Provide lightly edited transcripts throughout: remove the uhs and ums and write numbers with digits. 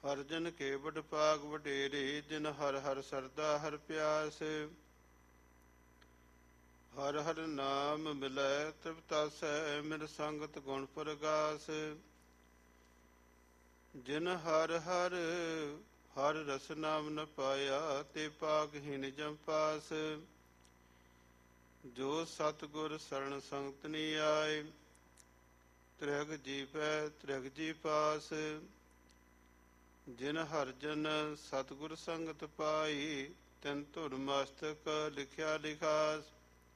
ਹਰ ਜਨ ਕੇ ਬੜ ਭਾਗ ਵਡੇਰੇ, ਜਿਨ ਹਰ ਹਰ ਸਰਦਾ ਹਰ ਪਿਆਸ। ਹਰ ਹਰ ਨਾਮ ਮਿਲੈ ਤ੍ਰਿਪਤਾਸੈ, ਮਿਰ ਸੰਗਤ ਗੁਣ ਪ੍ਰਗਾਸ। ਜਿਨ ਹਰ ਹਰ ਹਰ ਰਸ ਨਾਮ ਨ ਪਾਇਆ, ਤੇ ਭਾਗਹੀਨ ਜਮ ਪਾਸ। ਜੋ ਸਤਿਗੁਰ ਸਰਣ ਸੰਗਤ ਨੀ ਆਏ, ਤ੍ਰਿਗ ਜੀਵੈ ਤ੍ਰਿਗ ਜੀ ਪਾਸ। ਜਿਨ ਹਰਿ ਜਨ ਸਤਿਗੁਰ ਸੰਗਤ ਪਾਈ, ਤਿਨ ਧੁਰ ਮਸਤਕ ਲਿਖਿਆ ਲਿਖਾਸ।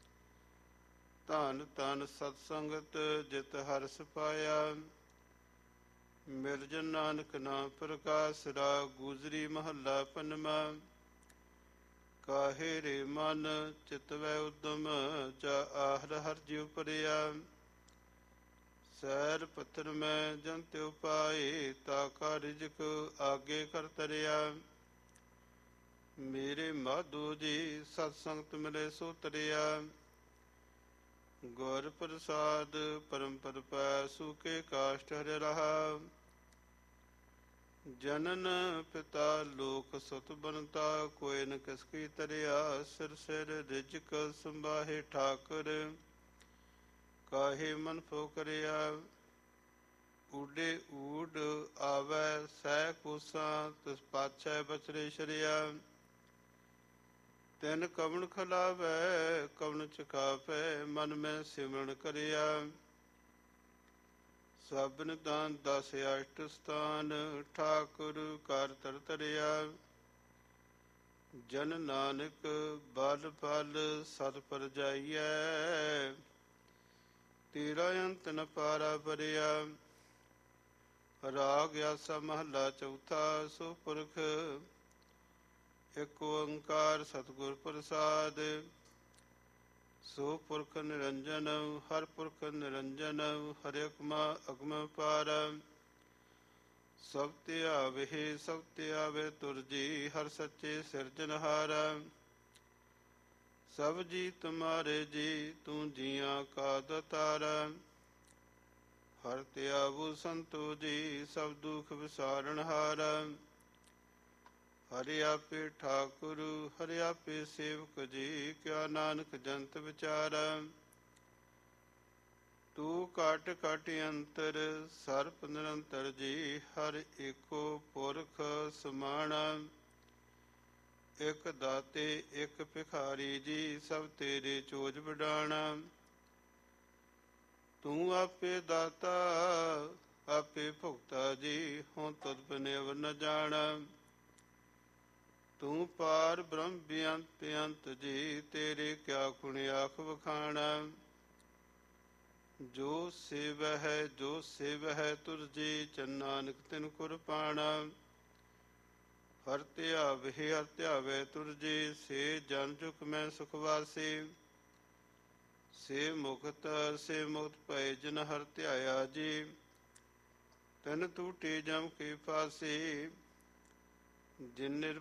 ਧਨ ਧਨ ਸਤ ਸੰਗਤ ਜਿਤ ਹਰਸ ਪਾਇਆ, ਮਿਲ ਜਨ ਨਾਨਕ ਨਾਮ ਪ੍ਰਕਾਸ਼। ਰਾਗ ਗੁਜਰੀ ਮਹੱਲਾ ਪੰਜਵਾਂ। ਕਾਹੇ ਰੇ ਮਨ ਚਿਤਵੈ ਉਦਮ, ਜਾ ਆਹਰ ਹਰਿ ਜਿਉ ਪਰਿਆ। ਸੈਲ ਪੱਥਰ ਮੈਂ ਜਨ ਤਿਉ ਪਾਏ, ਤਾ ਕਾ ਰਿਜਕ ਆਗੇ ਕਰ ਤਰਿਆ। ਮੇਰੇ ਮਾਧੋ ਜੀ ਸਤ ਸੰਗਤ ਮਿਲੇ ਸੋ ਤਰਿਆ। ਗੁਰ ਪ੍ਰਸਾਦ ਪਰਮ ਪਦ ਪੈ, ਸੂਕੇ ਕਾਸ਼ਟ ਹਰਿ ਰਹਾ। ਜਨਨ ਪਿਤਾ ਲੋਕ ਸੁਤ ਬਨਤਾ, ਕੋਇ ਨ ਕਿਸ ਕੀ ਤਰਿਆ। ਸਿਰ ਸਿਰ ਰਿਜਕ ਸੰਬਾਹੇ ਠਾਕੁਰ, ਕਾਹੇ ਮਨ ਫੋ ਕਰਿਆ। ਊਡੇ ਊਡ ਆਵੈ ਸਹਿ ਕੋਸਾਂ, ਤਿਸ ਪਾਛੈ ਬਚਰੇ ਸ਼ਰਿਆ। ਤਿਨ ਕਵਣ ਖਲਾਵੈ ਕਵਣ ਚਖਾਵੈ, ਮਨ ਮੈਂ ਸਿਮਰਨ ਕਰਿਆ। ਸਭਨ ਦਾਨ ਦਸ ਅਸ਼ਟ ਸਥਾਨ, ਠਾਕੁਰ ਕਰ ਤਰ ਤਰਿਆ। ਜਨ ਨਾਨਕ ਬਲ ਬਲ ਸਤ ਪਰਜਾਈਐ, ਤੇਰਾ ਅੰਤ ਨ ਪਾਰਾ ਪਰਿਆ। ਰਾਗ ਆਸਾ ਮਹੱਲਾ ਚੌਥਾ। ਸੋ ਪੁਰਖ ਇਕ ਓੰਕਾਰ ਸਤਿਗੁਰ ਪ੍ਰਸਾਦ। ਸੋ ਪੁਰਖ ਨਿਰੰਜਨ ਹਰ ਪੁਰਖ ਨਿਰੰਜਨ, ਹਰਿ ਅਗਮ ਅਪਾਰ। ਸਭ ਧਿਆਵਹਿ ਸਭ ਧਿਆਵੈ ਤੁਰ ਜੀ, ਹਰਿ ਸੱਚੇ ਸਿਰਜਨਹਾਰ। ਸਭ ਜੀ ਤੁਮਾਰੇ ਜੀ, ਤੂੰ ਜੀਆਂ ਕਾ ਦਾਤਾਰ। ਹਰਿ ਧਿਆਵੋ ਸੰਤੋ ਜੀ, ਸਭ ਦੁਖ ਵਿਸਾਰਨਹਾਰ। ਹਰਿ ਆਪੇ ਠਾਕੁਰ ਹਰਿ ਆਪੇ ਸੇਵਕ ਜੀ, ਕਿਆ ਨਾਨਕ ਜੰਤ ਵਿਚਾਰ। ਤੂੰ ਘਟ ਘਟ ਅੰਤਰ ਸਰਪ ਨਿਰੰਤਰ ਜੀ, ਹਰਿ ਏਕੋ ਪੁਰਖ ਸਮਾਣਾ। ਇਕ ਦਾਤੇ ਇਕ ਭਿਖਾਰੀ ਜੀ, ਸਭ ਤੇਰੇ ਚੋਜ ਵਡਾਣਾ। ਤੂੰ ਆਪੇ ਦਾਤਾ ਆਪੇ ਭੁਗਤਾ ਜੀ, ਹੋਂ ਤੁਧ ਬਿਨਿ ਅਵਰ ਨ ਜਾਣਾ। ਤੂੰ ਪਾਰ ਬ੍ਰਹਮ ਬੇਅੰਤ ਬੇਅੰਤ ਜੀ, ਤੇਰੇ ਕਿਆ ਗੁਣ ਆਖ ਵਖਾਣਾ। ਜੋ ਸੇਵਹਿ ਜੋ ਸੇਵਹਿ ਤੁਰ ਜੀ, ਚਨ ਨਾਨਕ ਤਿਨ ਕੁਰ ਪਾਣਾ। ਹਰਿ ਧਿਆਵਹਿ ਹਰਿ ਧਿਆਵੈ ਤੁਰ ਜੀ, ਸੇ ਜਨ ਜੁਗ ਮੈਂ ਸੁਖ ਵਾਸੀ। ਸੇ ਮੁਕਤ ਭਏ ਜਿਨ ਹਰਿ ਧਿਆਇਆ ਜੀ, ਤਿਨ ਟੂਟੇ ਜਮ ਕੀ ਫਾਸੀ। ਜਿਨ